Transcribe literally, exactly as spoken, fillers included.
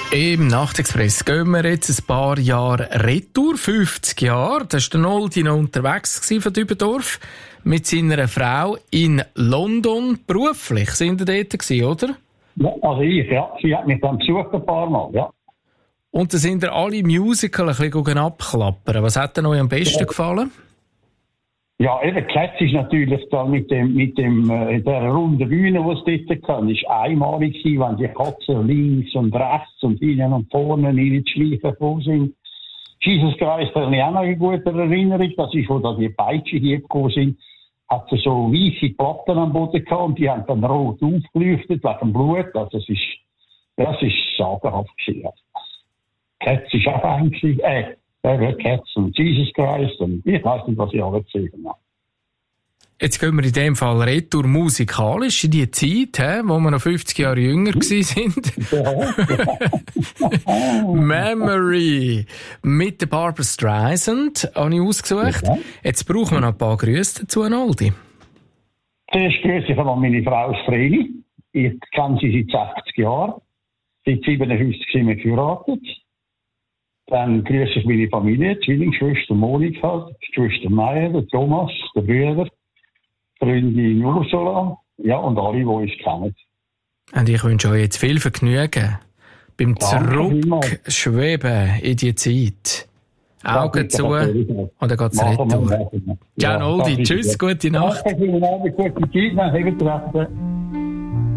Im Nachtexpress gehen wir jetzt ein paar Jahre retour, fünfzig Jahre. Da war der Noldi noch unterwegs von Dübendorf mit seiner Frau in London. Beruflich sind ihr dort gewesen, oder? Ja, also ich, ja. Sie hat mich dann besucht ein paar Mal, ja. Und da sind ihr alle Musical ein bisschen abklappern. Was hat dir euch am besten ja. gefallen? Ja, eben, Cats ist natürlich da mit dem, mit dem, äh, der runden Bühne, die es dort kann, ist einmalig gewesen, wenn die Katzen links und rechts und hinten und vorne in die Schleife gekommen sind. Jesus Christ hat mich auch noch eine gute Erinnerung, das ist, wo da die Peitsche hier gekommen sind, hat sie so weisse Platten am Boden gehabt und die haben dann rot aufgeleuchtet wegen dem Blut, also das ist, das ist sagenhaft gewesen. Cats ist auch fein gewesen, äh, Cats und Jesus Christ und ich weiss nicht, was ich alles gesehen habe. Jetzt gehen wir in dem Fall retour musikalisch in die Zeit, he, wo wir noch fünfzig Jahre jünger gewesen sind. Memory mit der Barbra Streisand habe ich ausgesucht. Ja. Jetzt brauchen wir noch ein paar Grüße dazu, Noldi. Zuerst grüße ich einmal meine Frau Vreni. Ich kenne sie seit sechzig Jahren. Seit siebenundfünfzig sind wir geheiratet. Dann grüße ich meine Familie, die Zwillingsschwester Monika, die Schwester Meier, der Thomas, der Brüder, Freundin Ursula, ja, und alle, die uns kennen. Und ich wünsche euch jetzt viel Vergnügen beim Zurückschweben in die Zeit. Augen zu und dann geht's retour. Ciao, Noldi. Tschüss, gute Nacht. Danke, gute Nacht, gute Zeit,